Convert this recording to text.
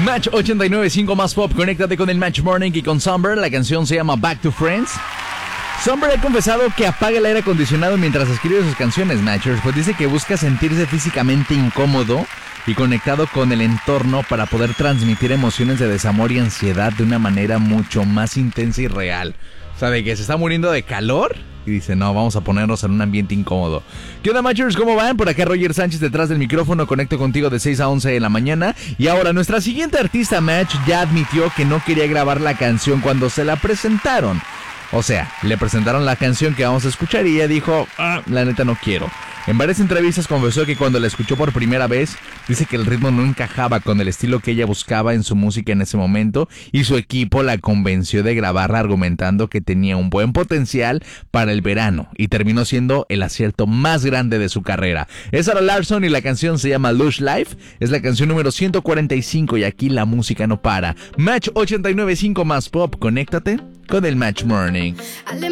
Match 89.5 más pop, conéctate con el Match Morning y con Somber. La canción se llama Back to Friends. Somber ha confesado que apaga el aire acondicionado mientras escribe sus canciones, Matchers, pues dice que busca sentirse físicamente incómodo y conectado con el entorno para poder transmitir emociones de desamor y ansiedad de una manera mucho más intensa y real. O sea, de que se está muriendo de calor y dice, no, vamos a ponernos en un ambiente incómodo. ¿Qué onda, Matchers? ¿Cómo van? Por acá Roger Sánchez detrás del micrófono, conecto contigo de 6 a 11 de la mañana. Y ahora, nuestra siguiente artista, Match, ya admitió que no quería grabar la canción cuando se la presentaron. O sea, le presentaron la canción que vamos a escuchar y ella dijo, la neta no quiero. En varias entrevistas confesó que cuando la escuchó por primera vez, dice que el ritmo no encajaba con el estilo que ella buscaba en su música en ese momento y su equipo la convenció de grabarla argumentando que tenía un buen potencial para el verano y terminó siendo el acierto más grande de su carrera. Es Sarah Larsson y la canción se llama Lush Life, es la canción número 145 y aquí la música no para. Match 89.5 más pop, conéctate con el Match Morning.